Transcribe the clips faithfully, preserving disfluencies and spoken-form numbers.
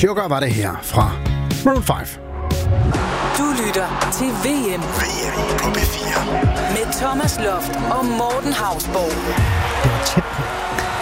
Sugar var det her fra Maroon fem. Du lytter til V M. V M på B fire. Med Thomas Loft og Morten Hausborg. Det var tæt på.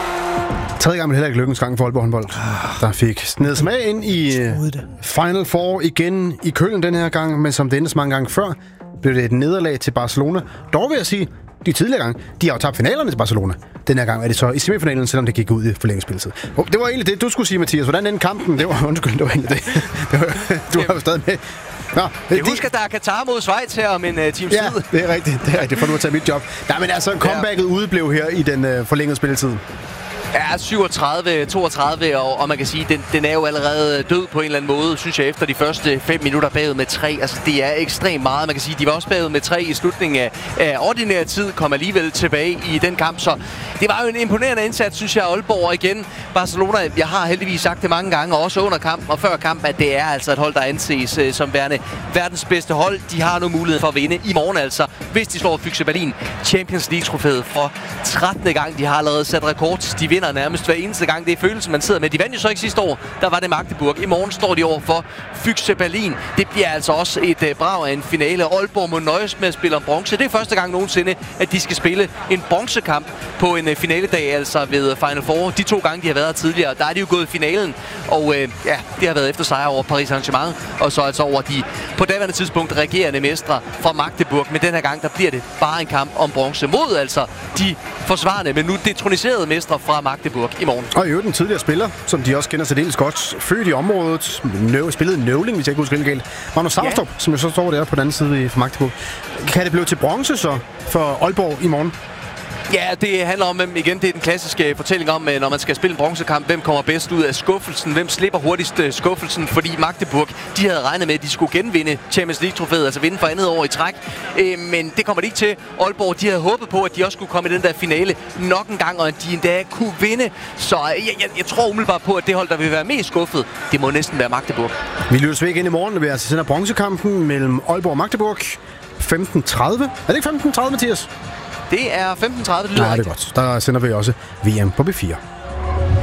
Tredje gang, men heller ikke lykkens gang for Aalborg håndbold. Der fik snedet sig med ind i Final Four igen i Køln den her gang, men som det endte så mange gange før, blev det et nederlag til Barcelona. Dog vil jeg sige, de tidligere gange, de har jo tabt finalerne til Barcelona. Den her gang er det så i semifinalen, selvom det gik ud i forlængelsespilletid. Oh, det var egentlig det, du skulle sige, Mathias. Hvordan endte kampen? Det var, undskyld, det var egentlig det. det var, du har jo stadig med. Nå, jeg de... husker, der er Katar mod Schweiz her om en uh, times ja, tid. det er rigtigt. Det er rigtigt, for du har taget mit job. Nej, men altså, comebacket ja. udeblev her i den uh, forlængede spilletid. Ja, syvogtredive toogtredive, og, og man kan sige, den, den er jo allerede død på en eller anden måde, synes jeg, efter de første fem minutter bagud med tre. Altså, det er ekstremt meget. Man kan sige, de var også bagud med tre i slutningen af, af ordinær tid, kom alligevel tilbage i den kamp. Så det var jo en imponerende indsats, synes jeg, Aalborg igen. Barcelona, jeg har heldigvis sagt det mange gange, også under kampen og før kampen, at det er altså et hold, der anses uh, som værende verdens bedste hold. De har nu mulighed for at vinde i morgen altså, hvis de slår Füchse Berlin. Champions League-trofæet for trettende gang. De har allerede sat rekord. De vinder nærmest hver eneste gang. Det er følelsen, man sidder med. De vandt jo så ikke sidste år. Der var det Magdeburg. I morgen står de over for Füchse Berlin. Det bliver altså også et uh, brag af en finale. Aalborg må nøjes med at spille om bronze. Det er første gang nogensinde, at de skal spille en bronzekamp på en uh, finaledag, altså ved Final Four. De to gange, de har været tidligere, der er de jo gået i finalen. Og uh, ja, det har været efter sejr over Paris Saint-Germain. Og så altså over de på daværende tidspunkt regerende mestre fra Magdeburg. Men den her gang, der bliver det bare en kamp om bronze mod altså de forsvarende, men nu detroniserede mestre fra Magdeburg i morgen. Og i øvrigt en tidligere spiller, som de også kender særdeles godt, født i området, nø- spillede Nøvling, hvis jeg ikke husker helt galt. Magnus Saustrup, ja. som jo så står der på den anden side i Magdeburg. Kan det blive til bronze så for Aalborg i morgen? Ja, det handler om, hvem igen, det er den klassiske fortælling om, når man skal spille en bronzekamp, hvem kommer bedst ud af skuffelsen, hvem slipper hurtigst skuffelsen, fordi Magdeburg, de havde regnet med, at de skulle genvinde Champions League-trofæet, altså vinde for andet år i træk, men det kommer de ikke til. Aalborg, de havde håbet på, at de også skulle komme i den der finale nok en gang, og at de endda kunne vinde, så jeg, jeg, jeg tror umiddelbart på, at det hold, der vil være mest skuffet, det må næsten være Magdeburg. Vi lyttes væk ind i morgen, når vi altså sender bronzekampen mellem Aalborg og Magdeburg. femten tredive. Er det ikke femten tredive, Mathias? Det er femten tredive, det lyder Nej, det er godt. Der sender vi også V M på B fire.